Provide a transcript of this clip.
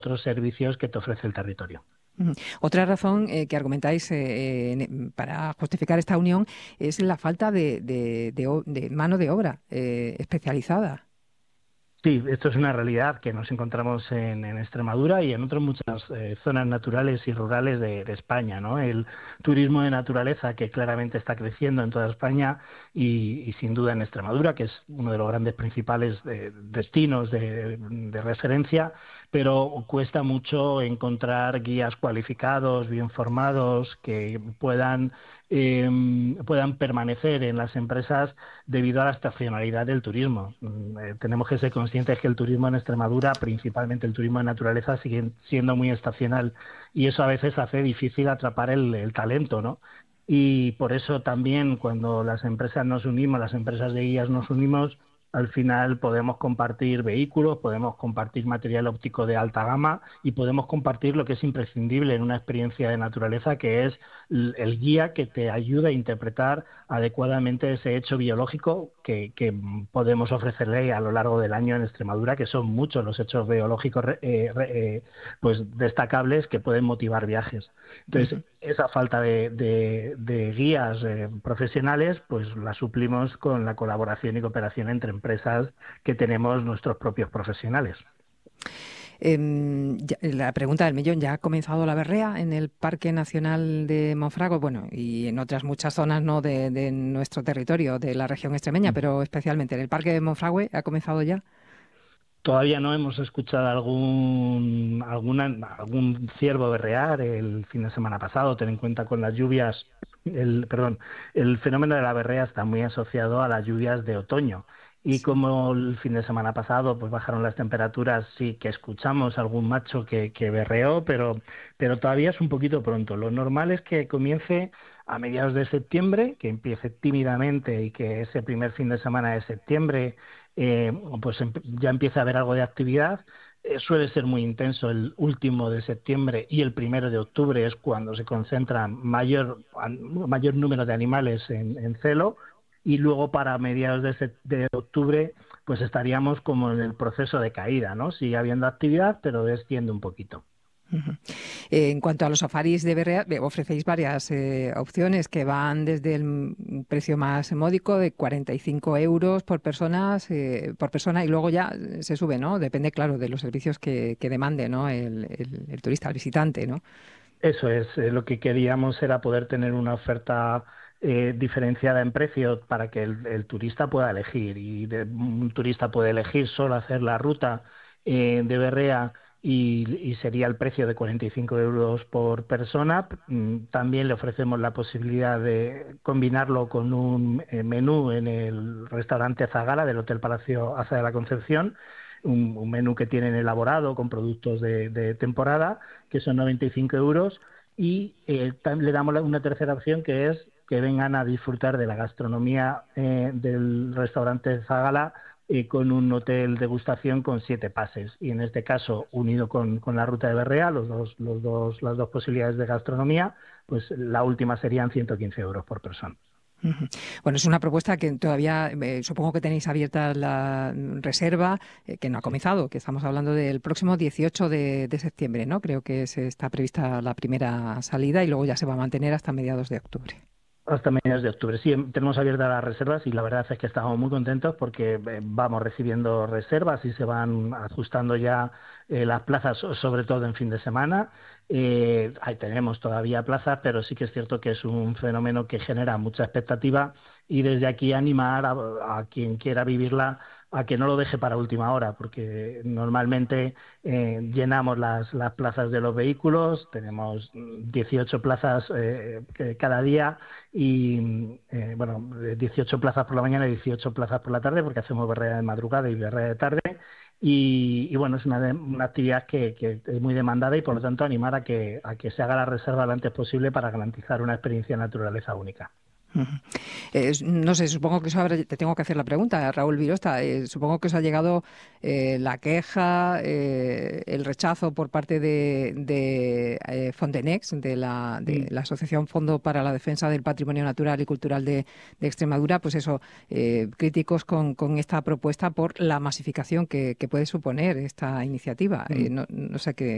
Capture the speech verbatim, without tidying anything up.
otros servicios que te ofrece el territorio. Ujú. Otra razón eh, que argumentáis eh, en- para justificar esta unión es la falta de, de- de o- de mano de obra eh, especializada. Sí, esto es una realidad que nos encontramos en, en Extremadura y en otras muchas eh, zonas naturales y rurales de, de España, ¿no? El turismo de naturaleza que claramente está creciendo en toda España y, y sin duda en Extremadura, que es uno de los grandes principales eh, destinos de, de referencia, pero cuesta mucho encontrar guías cualificados, bien formados, que puedan eh, puedan permanecer en las empresas debido a la estacionalidad del turismo. Mm, eh, tenemos que ser conscientes que el turismo en Extremadura, principalmente el turismo de naturaleza, sigue siendo muy estacional y eso a veces hace difícil atrapar el, el talento, ¿no? Y por eso también cuando las empresas nos unimos, las empresas de guías nos unimos, al final podemos compartir vehículos, podemos compartir material óptico de alta gama y podemos compartir lo que es imprescindible en una experiencia de naturaleza, que es l- el guía que te ayuda a interpretar adecuadamente ese hecho biológico que, que podemos ofrecerle a lo largo del año en Extremadura, que son muchos los hechos biológicos eh, eh, pues destacables que pueden motivar viajes. Entonces, Ujú. esa falta de, de, de guías eh, profesionales, pues la suplimos con la colaboración y cooperación entre empresas que tenemos nuestros propios profesionales. Em, ya- la pregunta del millón, ¿ya ha comenzado la berrea en el Parque Nacional de Monfragüe? Bueno, y en otras muchas zonas no de, de nuestro territorio, de la región extremeña, pero especialmente en el Parque de Monfragüe, ¿ha comenzado ya? Todavía no hemos escuchado algún alguna, algún ciervo berrear el fin de semana pasado. Ten en cuenta con las lluvias, el perdón, el fenómeno de la berrea está muy asociado a las lluvias de otoño. Y Sí. como el fin de semana pasado pues bajaron las temperaturas, sí que escuchamos algún macho que, que berreó, pero, pero todavía es un poquito pronto. Lo normal es que comience a mediados de septiembre, que empiece tímidamente y que ese primer fin de semana de septiembre eh, pues em- ya empieza a haber algo de actividad. Eh, suele ser muy intenso el último de septiembre y el primero de octubre es cuando se concentra mayor, an- mayor número de animales en, en celo y luego para mediados de, sep- de octubre pues estaríamos como en el proceso de caída, ¿no? Sigue habiendo actividad pero desciende un poquito. Ujú. Eh, en cuanto a los safaris de berrea, eh, ofrecéis varias eh, opciones que van desde el mm, precio más módico de cuarenta y cinco euros por personas, eh, por persona y luego ya eh, se sube, ¿no? Depende, claro, de los servicios que, que demande, ¿no? El, el- el turista, el visitante, ¿no? Eso es, eh, lo que queríamos era poder tener una oferta eh, diferenciada en precio para que el, el turista pueda elegir y de- un turista puede elegir solo hacer la ruta eh, de Berrea y, y sería el precio de cuarenta y cinco euros por persona. Mm, También le ofrecemos la posibilidad de combinarlo con un eh, menú en el restaurante Zagala del Hotel Palacio Aza de la Concepción, un, un menú que tienen elaborado con productos de de temporada que son noventa y cinco euros, y eh, tam- le damos la- una tercera opción que es que vengan a disfrutar de la gastronomía eh, del restaurante Zagala eh, con un hotel degustación con siete pases. Y en este caso, unido con, con la ruta de Berrea, los dos, los dos, las dos posibilidades de gastronomía, pues la última serían ciento quince euros por persona. Ujú. Bueno, es una propuesta que todavía eh, supongo que tenéis abierta la mm, reserva, eh, que no ha Sí. comenzado, que estamos hablando del próximo dieciocho de, de septiembre, ¿no? Creo que se está prevista la primera salida y luego ya se va a mantener hasta mediados de octubre. Hasta mediados de octubre. Sí, em- tenemos abiertas las reservas y la verdad es que estamos muy contentos porque eh, vamos recibiendo reservas y se van ajustando ya eh, las plazas, so- sobre todo en fin de semana. Eh, ahí tenemos todavía plazas, pero sí que es cierto que es un fenómeno que genera mucha expectativa y desde aquí animar a, a quien quiera vivirla a que no lo deje para última hora, porque normalmente eh, llenamos las, las plazas de los vehículos, tenemos mm, dieciocho plazas eh, que cada día y eh, bueno, dieciocho plazas por la mañana y dieciocho plazas por la tarde, porque hacemos berrea de madrugada y berrea de tarde. Y, y bueno, es una, de- una actividad que, que es muy demandada y por lo tanto animar a que, a que se haga la reserva lo antes posible para garantizar una experiencia de naturaleza única. Ujú. Eh, no sé, supongo que eso habrá- te tengo que hacer la pregunta, Raúl Virosta. Eh, supongo que os ha llegado eh, la queja, eh, el rechazo por parte de, de eh, Fondenex, de la, de Mm. la Asociación Fondo para la Defensa del Patrimonio Natural y Cultural de, de Extremadura, pues eso, eh, críticos con, con esta propuesta por la masificación que, que puede suponer esta iniciativa. Eh, Mm. no, no sé qué.